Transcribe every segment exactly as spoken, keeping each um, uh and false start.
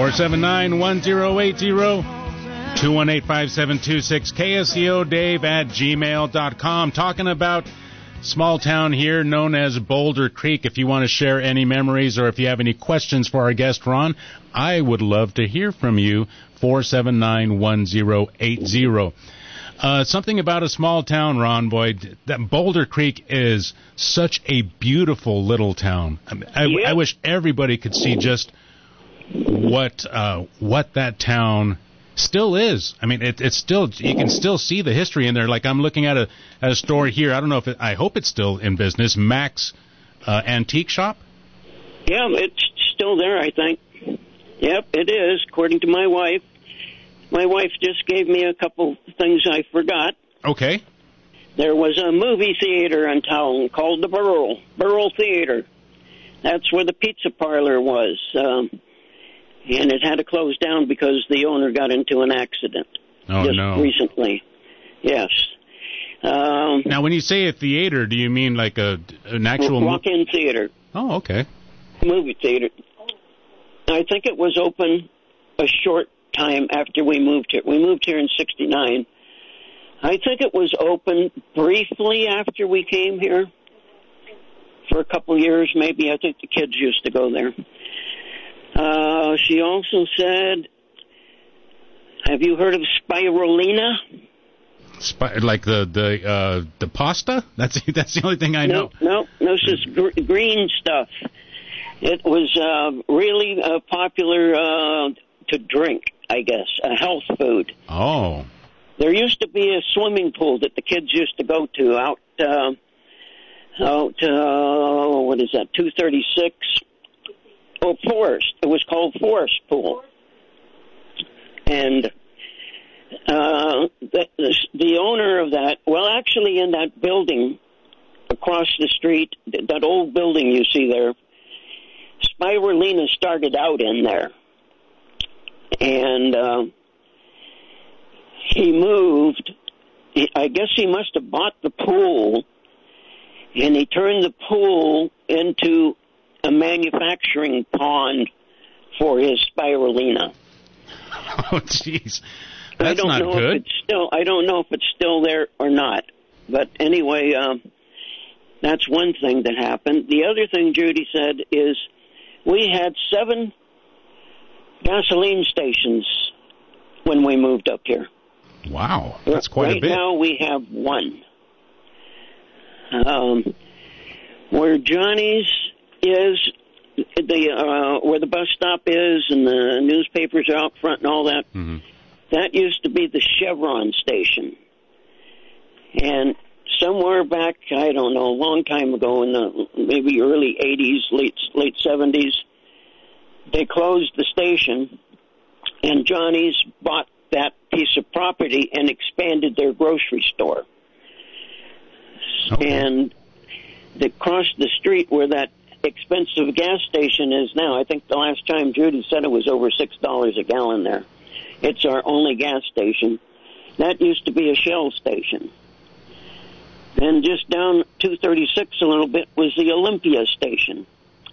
four seven nine, one zero eight zero, two one eight, five seven two six, K S E O Dave at gmail dot com. Talking about small town here known as Boulder Creek. If you want to share any memories or if you have any questions for our guest, Ron, I would love to hear from you. four seven nine, one zero eight zero. Uh, something about a small town, Ron Boyd. That Boulder Creek is such a beautiful little town. I, I, Yep. I wish everybody could see just what uh, what that town still is. I mean, it, it's still, you can still see the history in there. Like I'm looking at a at a store here. I don't know if it, I hope it's still in business. Max uh, Antique Shop. Yeah, it's still there, I think. Yep, it is, according to my wife. My wife just gave me a couple things I forgot. Okay. There was a movie theater in town called the Burl, Burl Theater. That's where the pizza parlor was. Um, and it had to close down because the owner got into an accident. Oh, just no. recently. Yes. Um, Now, when you say a theater, do you mean like a an actual... mo- walk-in theater. Oh, okay. Movie theater. I think it was open a short time after we moved here. We moved here in sixty-nine. I think it was open briefly after we came here for a couple years, maybe. I think the kids used to go there. Uh, she also said, have you heard of Spirulina? Spi- like the the uh, the pasta? That's that's the only thing I know. No, no, no, it's just gr- green stuff. It was uh, really uh, popular uh, to drink, I guess, a health food. Oh. There used to be a swimming pool that the kids used to go to out, uh, out uh, what is that, two thirty-six? Oh, Forest. It was called Forest Pool. And uh, the, the owner of that, well, actually in that building across the street, that old building you see there, Spirulina started out in there. And uh, he moved. He, I guess he must have bought the pool, and he turned the pool into a manufacturing pond for his Spirulina. Oh, jeez. I That's don't not know good. If it's still, I don't know if it's still there or not. But anyway, uh, that's one thing that happened. The other thing Judy said is we had seven gasoline stations when we moved up here. Wow, that's quite right a bit. Right now we have one. Um, where Johnny's is, the uh, where the bus stop is, and the newspapers are out front and all that. Mm-hmm. That used to be the Chevron station, and somewhere back, I don't know, a long time ago in the maybe early eighties, late late seventies, they closed the station, and Johnny's bought that piece of property and expanded their grocery store. Okay. And across the street where that expensive gas station is now, I think the last time Judy said it was over six dollars a gallon there. It's our only gas station. That used to be a Shell station. Then just down two thirty-six a little bit was the Olympia station.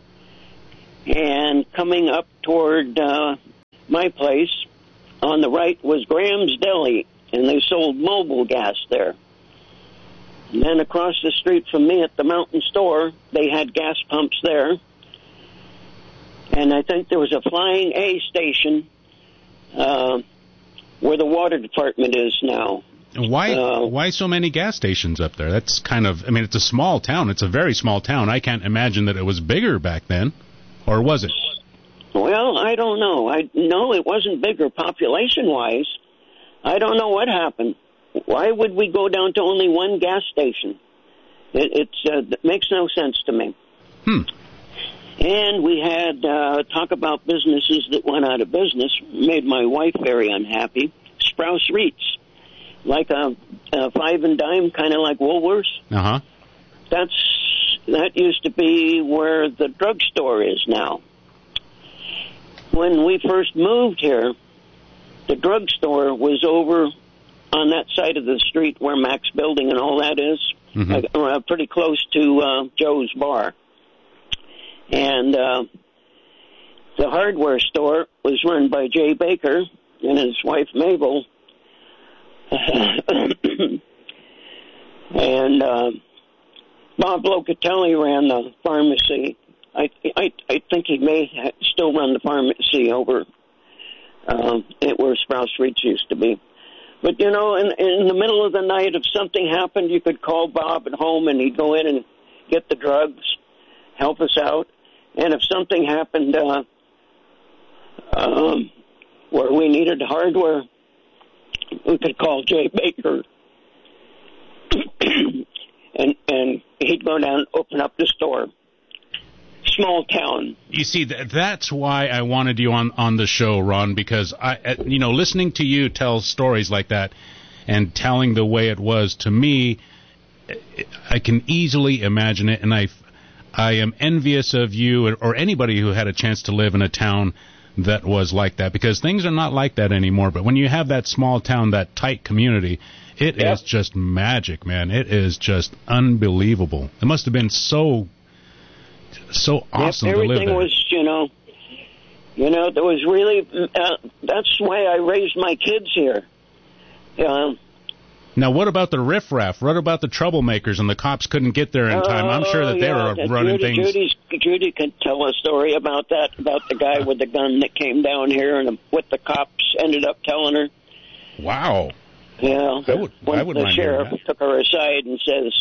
And coming up toward uh, my place, on the right was Graham's Deli, and they sold mobile gas there. And then across the street from me at the Mountain Store, they had gas pumps there. And I think there was a Flying A station uh, where the water department is now. Why Uh, why so many gas stations up there? That's kind of, I mean, it's a small town. It's a very small town. I can't imagine that it was bigger back then. Or was it? Well, I don't know. I know it wasn't bigger population-wise. I don't know what happened. Why would we go down to only one gas station? It, it's, uh, it makes no sense to me. Hmm. And we had uh, talk about businesses that went out of business, made my wife very unhappy. Sprouse Reeds, like a, a five and dime, kind of like Woolworths. Uh-huh. That's that used to be where the drugstore is now. When we first moved here, the drugstore was over on that side of the street where Max Building and all that is, Mm-hmm. uh, pretty close to uh, Joe's Bar. And uh, the hardware store was run by Jay Baker and his wife Mabel. And uh, Bob Locatelli ran the pharmacy. I, I I think he may still run the pharmacy over uh, at where Sprouse Reach used to be. But, you know, in, in the middle of the night, if something happened, you could call Bob at home, and he'd go in and get the drugs, help us out. And if something happened uh, um, where we needed hardware, we could call Jay Baker. and and he'd go down and open up the store. Small town. You see, that's why I wanted you on, on the show, Ron, because, I, you know, listening to you tell stories like that and telling the way it was, to me, I can easily imagine it, and I, I am envious of you or anybody who had a chance to live in a town that was like that, because things are not like that anymore. But when you have that small town, that tight community, it yep. is just magic, man. It is just unbelievable. It must have been so... So awesome yep, to live everything there. was, you know, you know, there was really, uh, that's why I raised my kids here. Um, now, what about the riffraff? What about the troublemakers and the cops couldn't get there in time? I'm sure that they yeah, were running Judy, things. Judy's, Judy could tell a story about that, about the guy with the gun that came down here and what the cops ended up telling her. Wow. Yeah. I would, when I would the mind sheriff that. took her aside and says,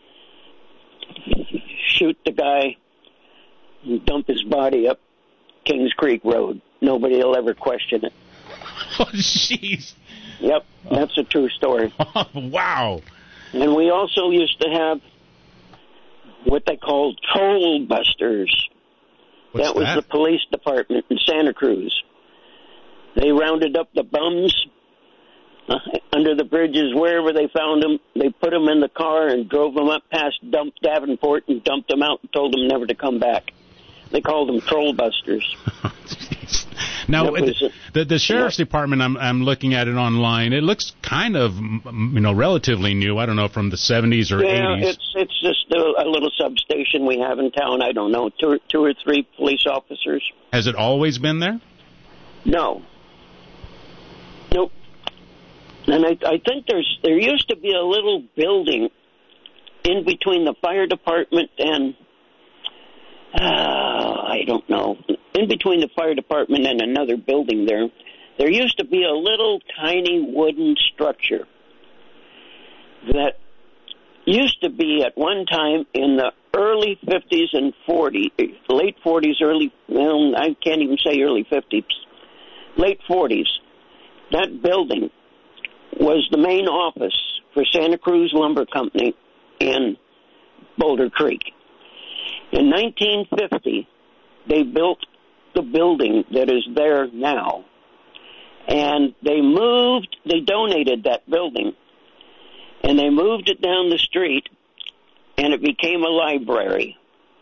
shoot the guy and dump his body up Kings Creek Road. Nobody will ever question it. Oh, jeez. Yep, that's a true story. Oh, wow. And we also used to have what they called troll busters. What's that was that? the police department in Santa Cruz. They rounded up the bums uh, under the bridges, wherever they found them. They put them in the car and drove them up past dump Davenport and dumped them out and told them never to come back. They called them troll busters. Now, was, the the sheriff's yeah. department, I'm I'm looking at it online. It looks kind of, you know, relatively new. I don't know, from the seventies or yeah, eighties. it's it's just a, a little substation we have in town. I don't know, two two or three police officers. Has it always been there? No. Nope. And I I think there's there used to be a little building in between the fire department and. Uh, I don't know. In between the fire department and another building there, there used to be a little tiny wooden structure that used to be at one time in the early fifties and forties, late forties, early, well, I can't even say early fifties, late forties. That building was the main office for Santa Cruz Lumber Company in Boulder Creek. In nineteen fifty, they built the building that is there now, and they moved, they donated that building, and they moved it down the street, and it became a library.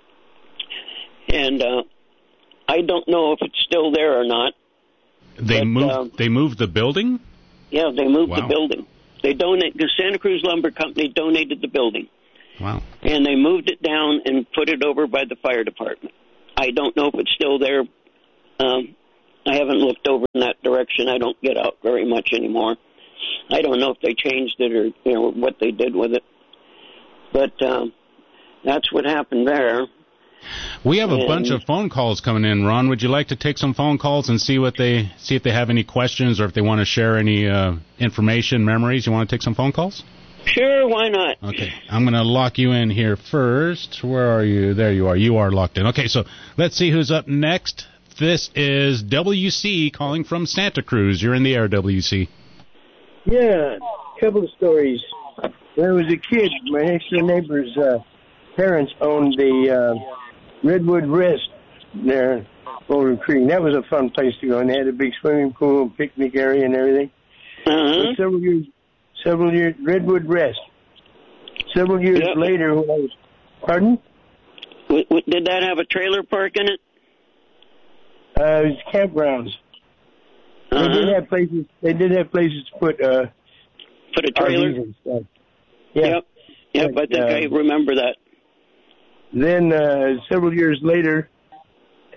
And uh, I don't know if it's still there or not. They but, moved. Uh, they moved the building? Yeah, they moved Wow. the building. They donate. The Santa Cruz Lumber Company donated the building. Wow. And they moved it down and put it over by the fire department. I don't know if it's still there. Um, I haven't looked over in that direction. I don't get out very much anymore. I don't know if they changed it or, you know, what they did with it. But um, that's what happened there. We have a and, bunch of phone calls coming in, Ron. Would you like to take some phone calls and see what they see if they have any questions or if they want to share any uh, information, memories? You want to take some phone calls? Sure, why not? Okay, I'm going to lock you in here first. Where are you? There you are. You are locked in. Okay, so let's see who's up next. This is W C calling from Santa Cruz. You're in the air, W C. Yeah, a couple of stories. When I was a kid, my next-door neighbor's uh, parents owned the uh, Redwood Rest there, Boulder Creek. That was a fun place to go, and they had a big swimming pool, picnic area, and everything. Uh-huh. But several years, several years, Redwood Rest. Several years Yep. later, when I was, pardon? W- w- did that have a trailer park in it? Uh, it was campgrounds. Uh-huh. They did have places. They did have places to put uh, Put a trailer? R Vs and stuff. Yeah. Yep. Yep, I think uh, I remember that. Then uh, several years later,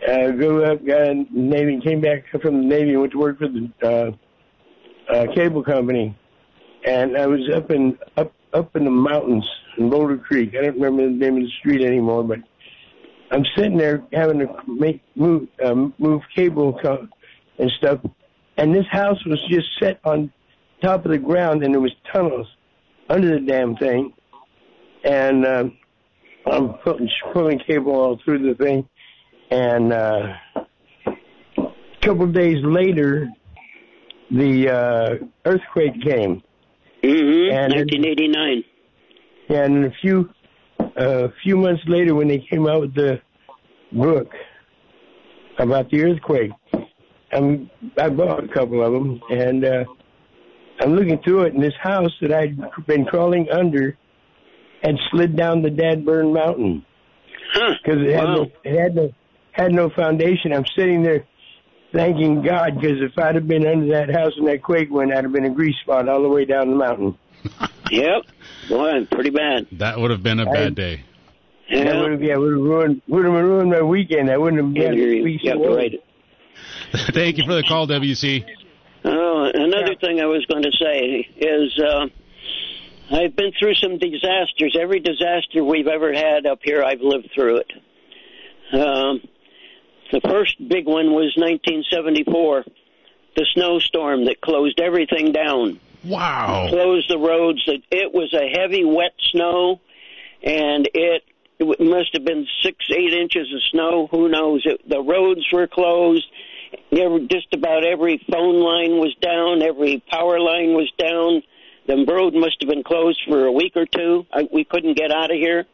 uh, grew up, got in the Navy, came back from the Navy and went to work for the uh, uh, cable company. And I was up in up up in the mountains in Boulder Creek. I don't remember the name of the street anymore, but I'm sitting there having to make move um, move cable co- and stuff. And this house was just set on top of the ground, and there was tunnels under the damn thing. And uh, I'm pulling, pulling cable all through the thing. And uh, a couple of days later, the uh, earthquake came. Mm-hmm. And nineteen eighty-nine. And a few a uh, few months later, when they came out with the book about the earthquake, um, I bought a couple of them, and uh, I'm looking through it, and this house that I'd been crawling under had slid down the Dadburn Mountain because huh. it had wow. no it had no had no foundation. I'm sitting there thanking God, because if I'd have been under that house and that quake went, I'd have been a grease spot all the way down the mountain. Yep. Boy, pretty bad. That would have been a bad I, day. Yeah. That would have, yeah, would have ruined, would have ruined my weekend. I wouldn't have been yeah, you have to write it. Thank you for the call, W C. Oh, another yeah. thing I was going to say is uh, I've been through some disasters. Every disaster we've ever had up here, I've lived through it. Um, the first big one was nineteen seventy-four, the snowstorm that closed everything down. Wow. Closed the roads. It was a heavy, wet snow, and it, it must have been six, eight inches of snow. Who knows? It, the roads were closed. Every, just about every phone line was down. Every power line was down. The road must have been closed for a week or two. I, we couldn't get out of here.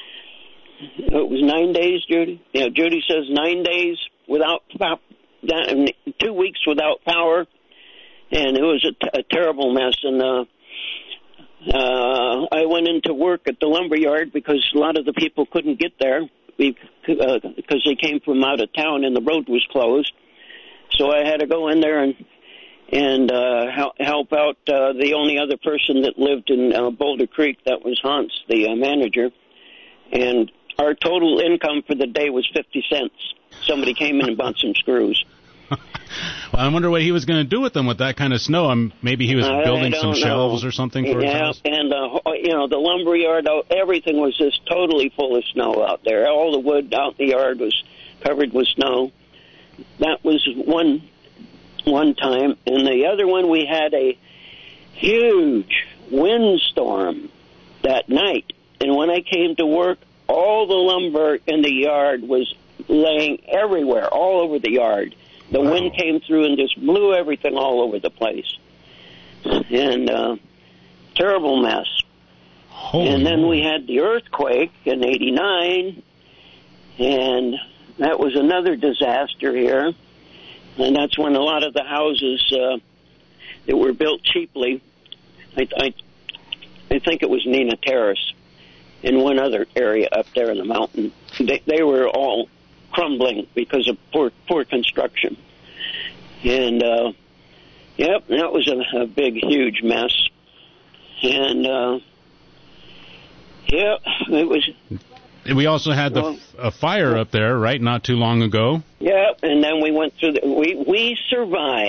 It was nine days, Judy. Yeah, Judy says nine days without power, two weeks without power, and it was a, t- a terrible mess. And uh, uh, I went into work at the lumber yard because a lot of the people couldn't get there because uh, they came from out of town and the road was closed. So I had to go in there and and uh, help out uh, the only other person that lived in uh, Boulder Creek. That was Hans, the uh, manager, and our total income for the day was fifty cents. Somebody came in and bought some screws. Well, I wonder what he was going to do with them with that kind of snow. Um, maybe he was I building some know. shelves or something for yeah, his house. and uh, you know, the lumber yard, everything was just totally full of snow out there. All the wood out in the yard was covered with snow. That was one one time, and the other one, we had a huge windstorm that night. And when I came to work, all the lumber in the yard was laying everywhere, all over the yard. The wow. wind came through and just blew everything all over the place. And uh, terrible mess. Holy and then Lord. we had the earthquake in eighty-nine, and that was another disaster here. And that's when a lot of the houses uh, that were built cheaply, I, I, I think it was Nina Terrace, in one other area up there in the mountain, they, they were all crumbling because of poor poor construction. And, uh, yep, that was a, a big, huge mess. And, uh, yeah, it was... We also had the well, a fire up there, right, not too long ago. Yeah, and then we went through the... We, we survived.